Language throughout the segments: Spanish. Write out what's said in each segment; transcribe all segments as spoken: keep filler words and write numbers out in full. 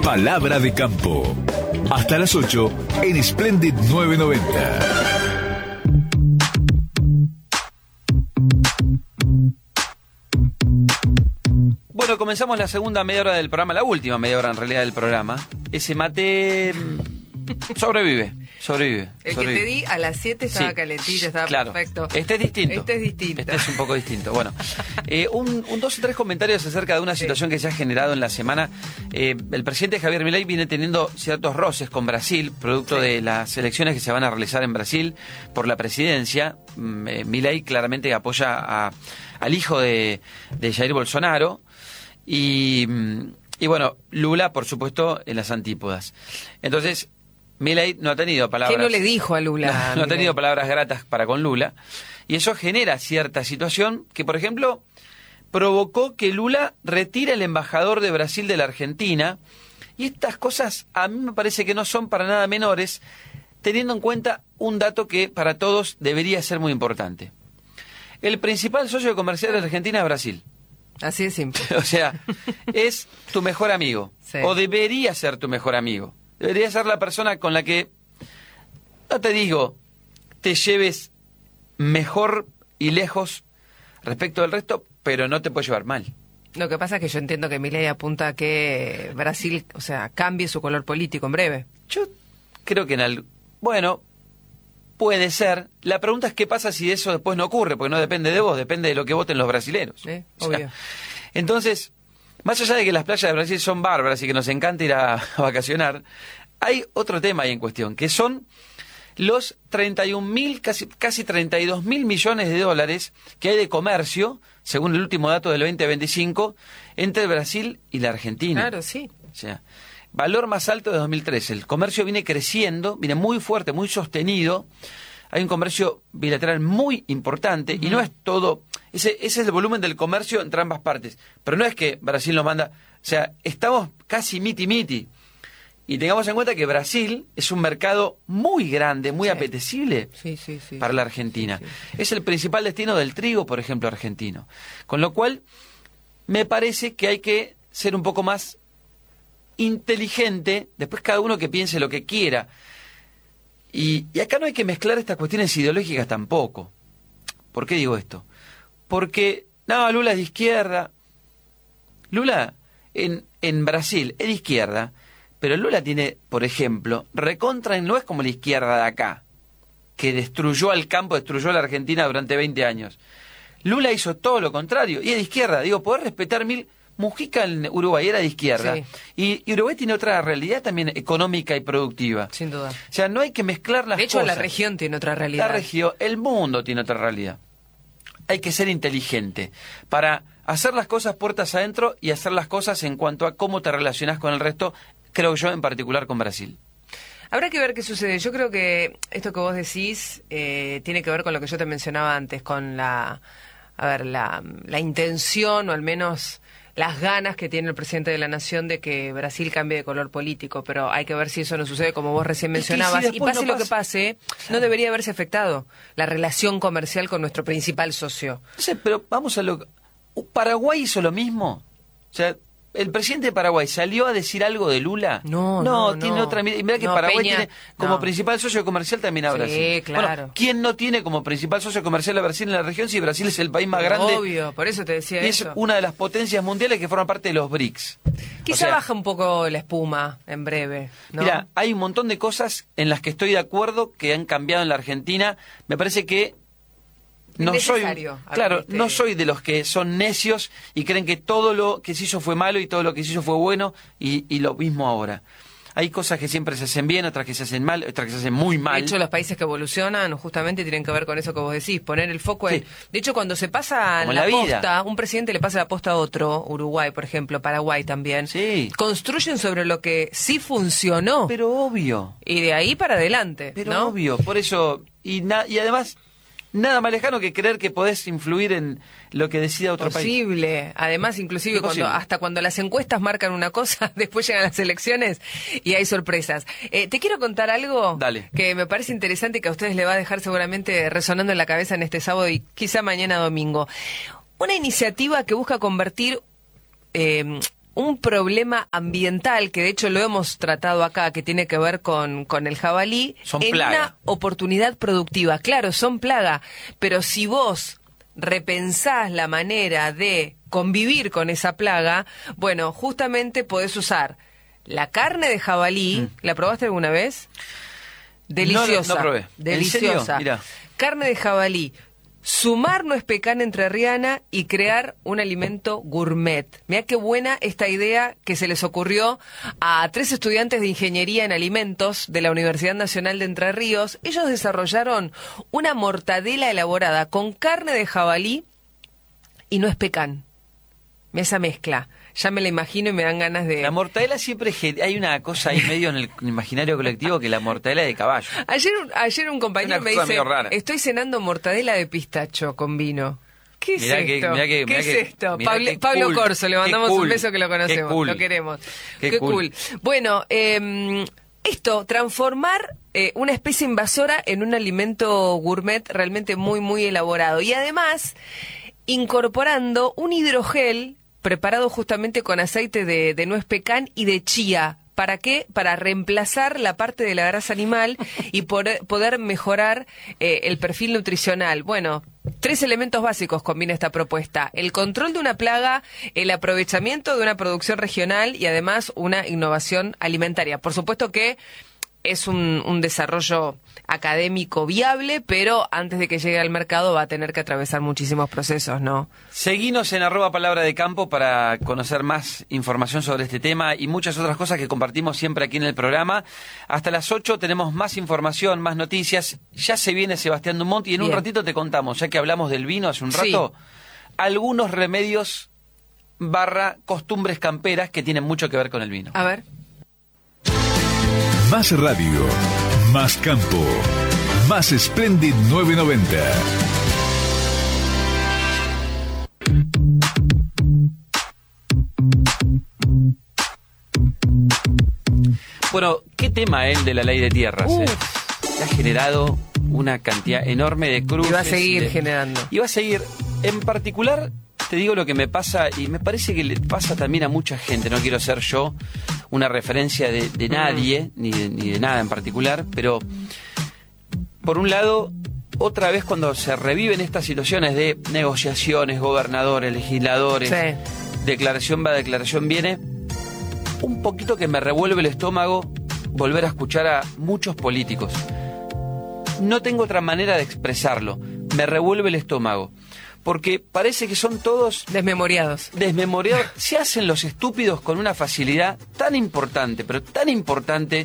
Palabra de Campo. Hasta las ocho en Splendid novecientos noventa. Bueno, comenzamos la segunda media hora del programa, la última media hora en realidad del programa. Ese mate sobrevive, sobrevive. El sobrevive. que te di a las siete estaba Sí. calentito, estaba Claro. perfecto. Este es distinto. Este es distinto. Este es un poco distinto. Bueno, eh, un, un dos o tres comentarios acerca de una situación Sí. que se ha generado en la semana. Eh, el presidente Javier Milei viene teniendo ciertos roces con Brasil, producto Sí. de las elecciones que se van a realizar en Brasil por la presidencia. Mm, eh, Milei claramente apoya a, al hijo de, de Jair Bolsonaro. Y, y bueno, Lula, por supuesto, en las antípodas. Entonces, Milei no ha tenido palabras... ¿Qué no le dijo a Lula? No, no ha Milei? tenido palabras gratas para con Lula. Y eso genera cierta situación que, por ejemplo, provocó que Lula retire al embajador de Brasil de la Argentina. Y estas cosas a mí me parece que no son para nada menores, teniendo en cuenta un dato que para todos debería ser muy importante. El principal socio comercial de la Argentina es Brasil. Así de simple. O sea, es tu mejor amigo. Sí. O debería ser tu mejor amigo. Debería ser la persona con la que, no te digo, te lleves mejor y lejos respecto del resto, pero no te puede llevar mal. Lo que pasa es que yo entiendo que Milei apunta a que Brasil, o sea, cambie su color político en breve. Yo creo que en el... Bueno, puede ser. La pregunta es qué pasa si eso después no ocurre, porque no depende de vos, depende de lo que voten los brasileños. ¿Eh? O sea, Obvio. entonces, más allá de que las playas de Brasil son bárbaras y que nos encanta ir a, a vacacionar, hay otro tema ahí en cuestión, que son los treinta y un mil, casi, casi treinta y dos mil millones de dólares que hay de comercio, según el último dato del veinte veinticinco, entre Brasil y la Argentina. Claro, sí. O sea, valor más alto de dos mil trece. El comercio viene creciendo, viene muy fuerte, muy sostenido. Hay un comercio bilateral muy importante uh-huh. y no es todo... Ese, ese es el volumen del comercio entre ambas partes. Pero no es que Brasil nos manda... O sea, estamos casi miti-miti. Y tengamos en cuenta que Brasil es un mercado muy grande, muy sí. apetecible sí, sí, sí, para la Argentina. Sí, sí. Es el principal destino del trigo, por ejemplo, argentino. Con lo cual, me parece que hay que ser un poco más inteligente, después cada uno que piense lo que quiera. Y, y acá no hay que mezclar estas cuestiones ideológicas tampoco. ¿Por qué digo esto? Porque, no, Lula es de izquierda. Lula en, en Brasil es de izquierda, pero Lula tiene, por ejemplo, recontra, no es como la izquierda de acá, que destruyó al campo, destruyó a la Argentina durante veinte años. Lula hizo todo lo contrario, y es de izquierda. Digo, poder respetar mil... Mujica en Uruguay era de izquierda. Sí. Y, y Uruguay tiene otra realidad también económica y productiva. Sin duda. O sea, no hay que mezclar las De hecho, cosas. la región tiene otra realidad. La región, el mundo tiene otra realidad. Hay que ser inteligente para hacer las cosas puertas adentro y hacer las cosas en cuanto a cómo te relacionás con el resto, creo yo, en particular con Brasil. Habrá que ver qué sucede. Yo creo que esto que vos decís eh, tiene que ver con lo que yo te mencionaba antes, con la, a ver, la, la intención o al menos las ganas que tiene el presidente de la Nación de que Brasil cambie de color político, pero hay que ver si eso no sucede, como vos recién mencionabas. Es que si y pase no lo pasa... que pase, no debería haberse afectado la relación comercial con nuestro principal socio. No sé, pero vamos a lo... ¿Paraguay hizo lo mismo? O sea, ¿el presidente de Paraguay salió a decir algo de Lula? No, no, no, tiene no. otra mirada. Y mira que No, Paraguay Peña, tiene como no. principal socio comercial también a Sí, Brasil. claro. Bueno, ¿quién no tiene como principal socio comercial a Brasil en la región si Brasil es el país más grande? Obvio, por eso te decía Y es eso. una de las potencias mundiales que forma parte de los B R I C S. Quizá O sea, baja un poco la espuma en breve, ¿no? Mira, hay un montón de cosas en las que estoy de acuerdo que han cambiado en la Argentina. Me parece que no soy, Necesario, claro, este- no soy de los que son necios y creen que todo lo que se hizo fue malo y todo lo que se hizo fue bueno y, y lo mismo ahora. Hay cosas que siempre se hacen bien, otras que se hacen mal, otras que se hacen muy mal. De hecho, los países que evolucionan justamente tienen que ver con eso que vos decís, poner el foco en... Sí. De hecho, cuando se pasa Como la, la vida. posta, un presidente le pasa la posta a otro, Uruguay, por ejemplo, Paraguay también, Sí. construyen sobre lo que sí funcionó Pero obvio, y de ahí para adelante, pero ¿no? obvio. Por eso, y, na- y además, nada más lejano que creer que podés influir en lo que decida otro país. Posible. Además, inclusive Imposible. cuando hasta cuando las encuestas marcan una cosa, después llegan las elecciones y hay sorpresas. Eh, te quiero contar algo Dale. que me parece interesante y que a ustedes le va a dejar seguramente resonando en la cabeza en este sábado y quizá mañana domingo. Una iniciativa que busca convertir eh, un problema ambiental, que de hecho lo hemos tratado acá, que tiene que ver con, con el jabalí, Son en plaga. una oportunidad productiva. Claro, son plaga, pero si vos repensás la manera de convivir con esa plaga, bueno, justamente podés usar la carne de jabalí. Mm. ¿La probaste alguna vez? Deliciosa. No, no probé. Deliciosa. ¿En serio? Mirá. Carne de jabalí. Sumar nuez pecan entrerriana y crear un alimento gourmet. Mirá qué buena esta idea que se les ocurrió a tres estudiantes de Ingeniería en Alimentos de la Universidad Nacional de Entre Ríos. Ellos desarrollaron una mortadela elaborada con carne de jabalí y nuez pecan. Esa mezcla. Ya me la imagino y me dan ganas de... La mortadela siempre... Hay una cosa ahí medio en el imaginario colectivo que la mortadela de caballo. Ayer, ayer un compañero me dice, estoy cenando mortadela de pistacho con vino. ¿Qué es mirá esto? Que, mirá que, ¿Qué mirá es que, esto? mirá Pablo, qué Pablo cool, Corso, le mandamos cool, un beso que lo conocemos, cool, lo queremos. Qué, qué cool. cool. Bueno, eh, esto, transformar eh, una especie invasora en un alimento gourmet realmente muy, muy elaborado. Y además, incorporando un hidrogel preparado justamente con aceite de, de nuez pecan y de chía. ¿Para qué? Para reemplazar la parte de la grasa animal y poder, poder mejorar eh, el perfil nutricional. Bueno, tres elementos básicos combina esta propuesta. El control de una plaga, el aprovechamiento de una producción regional y además una innovación alimentaria. Por supuesto que es un, un desarrollo académico viable, pero antes de que llegue al mercado va a tener que atravesar muchísimos procesos, ¿no? Seguinos en arroba palabra de campo para conocer más información sobre este tema y muchas otras cosas que compartimos siempre aquí en el programa. Hasta las ocho tenemos más información, más noticias. Ya se viene Sebastián Dumont y en Bien. un ratito te contamos, ya que hablamos del vino hace un rato, sí. algunos remedios barra costumbres camperas que tienen mucho que ver con el vino. A ver. Más radio, más campo, más Splendid nueve noventa. Bueno, qué tema el de la ley de tierras. Uh. Eh? Ha generado una cantidad enorme de cruces. Y va a seguir de, generando. Y va a seguir. En particular, te digo lo que me pasa, y me parece que le pasa también a mucha gente. No quiero ser yo una referencia de, de nadie, ni de, ni de nada en particular, pero por un lado, otra vez cuando se reviven estas situaciones de negociaciones, gobernadores, legisladores, sí. declaración va, declaración viene, un poquito que me revuelve el estómago volver a escuchar a muchos políticos. No tengo otra manera de expresarlo, me revuelve el estómago. Porque parece que son todos... Desmemoriados. Desmemoriados. Se hacen los estúpidos con una facilidad tan importante, pero tan importante.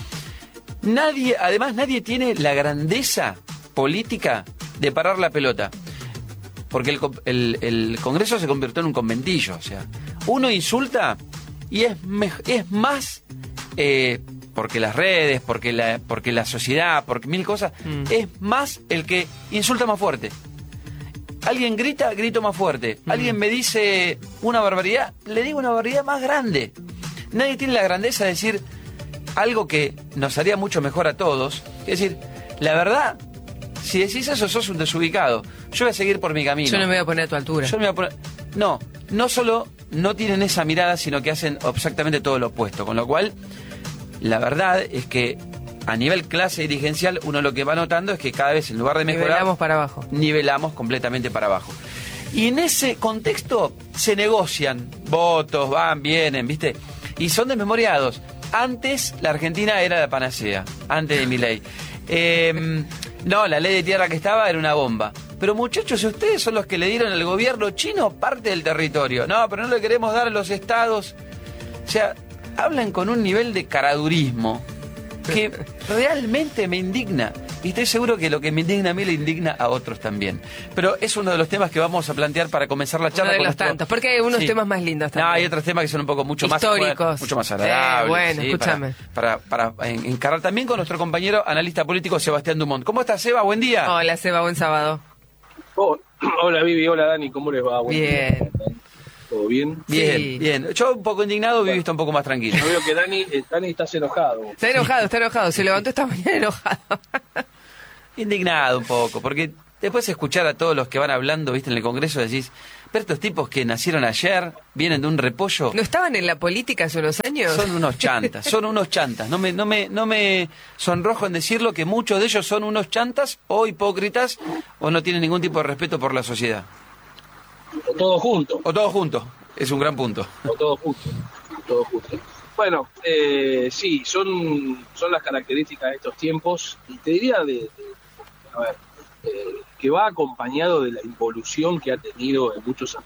Nadie, además nadie tiene la grandeza política de parar la pelota. Porque el, el, el Congreso se convirtió en un conventillo. O sea, uno insulta y es, es más... Eh, porque las redes, porque la, porque la sociedad, porque mil cosas, mm. es más el que insulta más fuerte. Alguien grita, grito más fuerte. Mm. Alguien me dice una barbaridad, le digo una barbaridad más grande. Nadie tiene la grandeza de decir algo que nos haría mucho mejor a todos. Es decir, la verdad, si decís eso, sos un desubicado. Yo voy a seguir por mi camino. Yo no me voy a poner a tu altura. Yo no me voy a poner... No, no solo no tienen esa mirada, sino que hacen exactamente todo lo opuesto. Con lo cual, la verdad es que a nivel clase dirigencial, uno lo que va notando es que cada vez, en lugar de mejorar... Nivelamos para abajo. Nivelamos completamente para abajo. Y en ese contexto se negocian votos, van, vienen, ¿viste? Y son desmemoriados. Antes la Argentina era la panacea, antes de Milei. Eh, no, la ley de tierra que estaba era una bomba. Pero muchachos, ustedes son los que le dieron al gobierno chino parte del territorio. No, pero no le queremos dar a los estados. O sea, hablan con un nivel de caradurismo que realmente me indigna. Y estoy seguro que lo que me indigna a mí le indigna a otros también. Pero es uno de los temas que vamos a plantear para comenzar la charla. Uno de con los nuestro... tantos, porque hay unos sí. temas más lindos también. No, hay otros temas que son un poco mucho históricos, más mucho más agradables. Eh, bueno, sí, escúchame. Para, para, para encarar también con nuestro compañero analista político Sebastián Dumont. ¿Cómo estás, Seba? Buen día. Hola, Seba, buen sábado. Oh, hola, Vivi, hola, Dani, ¿cómo les va? Buen bien. Día. ¿Todo bien? Bien, sí. bien. Yo un poco indignado, Vivi está un poco más tranquilo. Yo veo que Dani, eh, Dani estás enojado. Está enojado, está enojado. Se levantó esta mañana enojado. Indignado un poco, porque después de escuchar a todos los que van hablando, viste, en el Congreso, decís, Pero estos tipos que nacieron ayer, vienen de un repollo... ¿No estaban en la política hace unos años? Son unos chantas, son unos chantas. No me, no me, no me sonrojo en decirlo que muchos de ellos son unos chantas o hipócritas o no tienen ningún tipo de respeto por la sociedad. O todos juntos. O todos juntos, es un gran punto. O todos juntos. Todos juntos. Bueno, eh, sí, son, son las características de estos tiempos. Y te diría de, de a ver, eh, que va acompañado de la involución que ha tenido en muchos aspectos